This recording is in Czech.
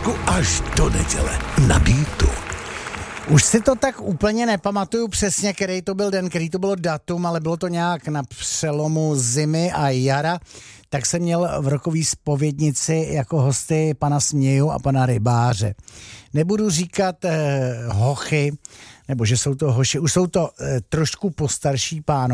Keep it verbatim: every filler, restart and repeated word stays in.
Česku až do neděle na Beatu. Už si to tak úplně nepamatuju přesně, který to byl den, který to bylo datum, ale bylo to nějak na přelomu zimy a jara. Tak jsem měl v rokový zpovědnici jako hosty pana Směju a pana Rybáře. Nebudu říkat eh, hochy, nebo že jsou to hoši, už jsou to eh, trošku postarší pánové.